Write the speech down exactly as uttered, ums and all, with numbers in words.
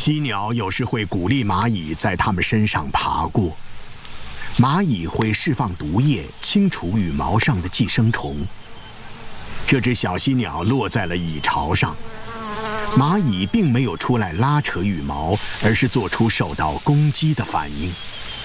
犀鸟有时会鼓励蚂蚁在它们身上爬过，蚂蚁会释放毒液清除羽毛上的寄生虫。这只小犀鸟落在了蚁巢上，蚂蚁并没有出来拉扯羽毛，而是做出受到攻击的反应。